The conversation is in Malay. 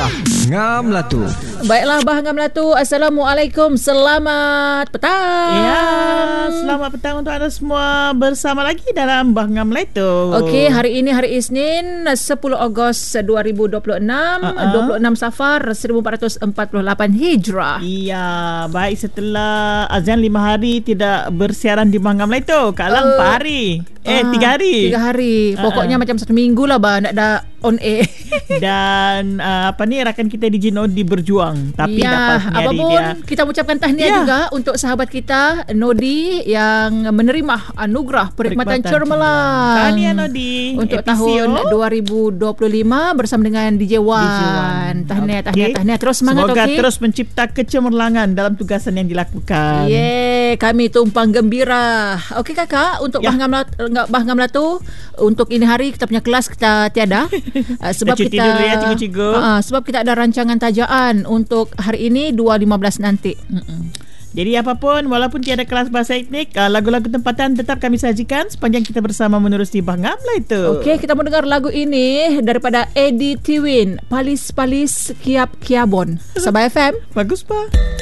Ngam Melatu. Baiklah Bah Ngam Melatu, Assalamualaikum, selamat petang. Ya, selamat petang untuk anda semua. Bersama lagi dalam Bah Ngam Melatu. Okey, hari ini hari Isnin 10 Ogos 2026, 26 Safar 1448 Hijrah. Iya, baik, setelah azan 5 hari tidak bersiaran di Bah Ngam Melatu. Kalau 4 hari 3 hari. 3 hari. Pokoknya macam 1 minggu lah Bah, nak dah on air. Dan rakan kita di Jinodi berjuang, tapi dapat hari apapun, dia. kita ucapkan tahniah juga untuk sahabat kita Nodi yang menerima anugerah perkhidmatan cemerlang. Tahniah Nodi untuk Episio. tahun 2025 bersama dengan DJ Wan. Tahniah. Terus semangat. Semoga okay? terus mencipta kecemerlangan dalam tugasan yang dilakukan. Kami tumpang gembira. Okey kakak, untuk Bah Ngam Melatu, untuk ini hari kita punya kelas kita tiada. Sebab cuti kita dulu ya cikgu-cikgu. Sebab kita ada rancangan tajaan untuk hari ini 2.15 nanti. Jadi apapun, walaupun tiada kelas bahasa etnik, lagu-lagu tempatan tetap kami sajikan sepanjang kita bersama menerusi Bah Ngam Melatu. Okey, kita mau dengar lagu ini daripada Eddie Tiwin, Palis Kiap Kiabon. Sabah FM. Bagus, Pak.